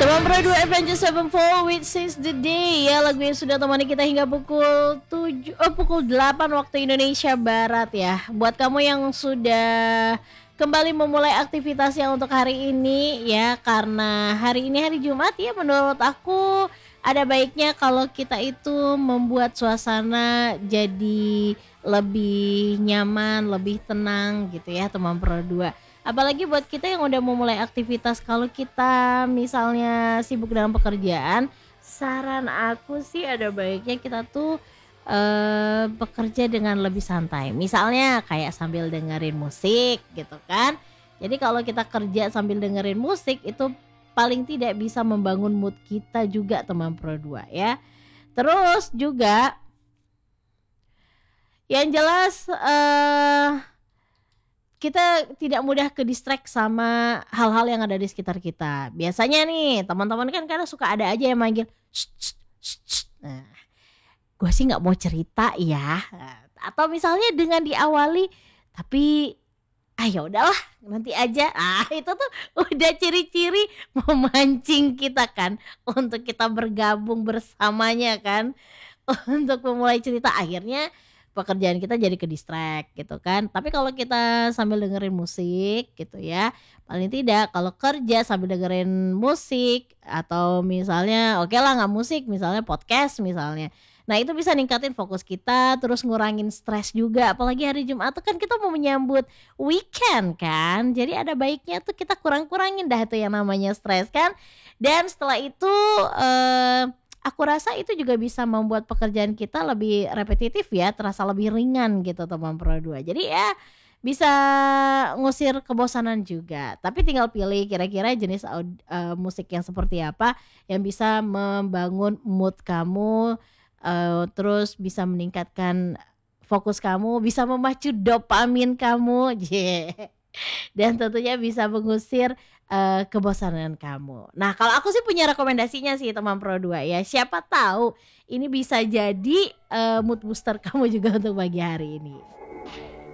Teman Pro 2 Avengers Sevenfold with Since the Day. Ya, lagu yang sudah temani kita hingga pukul 8 waktu Indonesia Barat ya. Buat kamu yang sudah kembali memulai aktivitasnya untuk hari ini ya, karena hari ini hari Jumat ya, menurut aku ada baiknya kalau kita itu membuat suasana jadi lebih nyaman, lebih tenang gitu ya teman Pro 2. Apalagi buat kita yang udah mau mulai aktivitas, kalau kita misalnya sibuk dalam pekerjaan, saran aku sih ada baiknya kita tuh bekerja dengan lebih santai. Misalnya kayak sambil dengerin musik gitu kan. Jadi kalau kita kerja sambil dengerin musik itu paling tidak bisa membangun mood kita juga teman Pro 2 ya. Terus juga yang jelas kita tidak mudah ke distract sama hal-hal yang ada di sekitar kita. Biasanya nih teman-teman kan kadang suka ada aja yang manggil "Shh, shh, shh, shh." Nah, gue sih nggak mau cerita ya. Atau misalnya dengan diawali tapi ya udahlah nanti aja. Itu tuh udah ciri-ciri memancing kita kan untuk kita bergabung bersamanya kan. Untuk memulai cerita, akhirnya pekerjaan kita jadi ke distract gitu kan. Tapi kalau kita sambil dengerin musik gitu ya, paling tidak kalau kerja sambil dengerin musik atau misalnya oke lah nggak musik, misalnya podcast misalnya. Nah itu bisa ningkatin fokus kita, terus ngurangin stres juga. Apalagi hari Jumat tuh kan kita mau menyambut weekend kan. Jadi ada baiknya tuh kita kurang-kurangin dah tuh yang namanya stres kan. Dan setelah itu aku rasa itu juga bisa membuat pekerjaan kita lebih repetitif ya, terasa lebih ringan gitu teman Pro 2. Jadi ya bisa ngusir kebosanan juga. Tapi tinggal pilih kira-kira jenis musik yang seperti apa yang bisa membangun mood kamu, terus bisa meningkatkan fokus kamu, bisa memacu dopamin kamu. Dan tentunya bisa mengusir kebosanan kamu. Nah kalau aku sih punya rekomendasinya sih teman Pro 2 ya. Siapa tahu ini bisa jadi mood booster kamu juga untuk pagi hari ini.